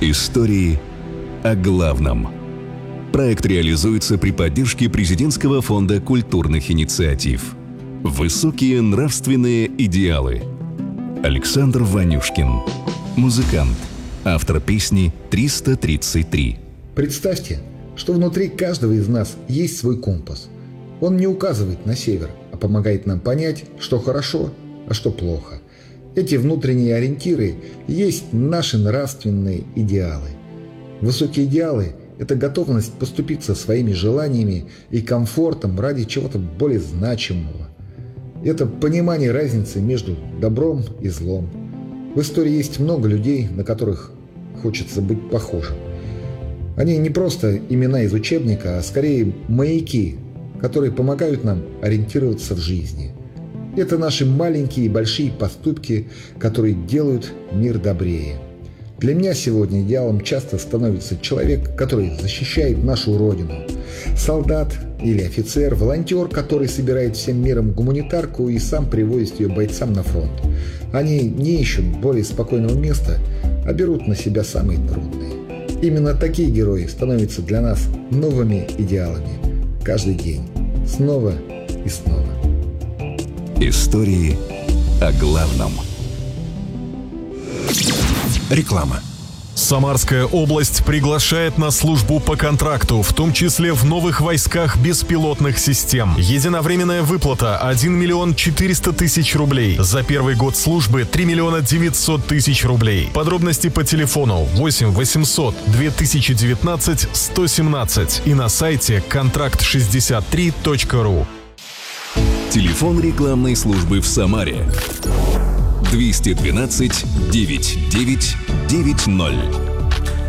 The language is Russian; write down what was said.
Истории о главном. Проект реализуется при поддержке Президентского фонда культурных инициатив. Высокие нравственные идеалы. Александр Ванюшкин, музыкант, автор песни «333». Представьте, что внутри каждого из нас есть свой компас. Он не указывает на север, а помогает нам понять, что хорошо, а что плохо. Эти внутренние ориентиры есть наши нравственные идеалы. Высокие идеалы – это готовность поступиться своими желаниями и комфортом ради чего-то более значимого. Это понимание разницы между добром и злом. В истории есть много людей, на которых хочется быть похожим. Они не просто имена из учебника, а скорее маяки, которые помогают нам ориентироваться в жизни. Это наши маленькие и большие поступки, которые делают мир добрее. Для меня сегодня идеалом часто становится человек, который защищает нашу Родину. Солдат или офицер, волонтер, который собирает всем миром гуманитарку и сам привозит ее бойцам на фронт. Они не ищут более спокойного места, а берут на себя самые трудные. Именно такие герои становятся для нас новыми идеалами. Каждый день. Снова и снова. Истории о главном. Реклама. Самарская область приглашает на службу по контракту, в том числе в новых войсках беспилотных систем. Единовременная выплата 1 миллион 400 тысяч рублей. За первый год службы 3 миллиона 900 тысяч рублей. Подробности по телефону 8 800 2019 117 и на сайте контракт63.ру. Телефон рекламной службы в Самаре 212 9990.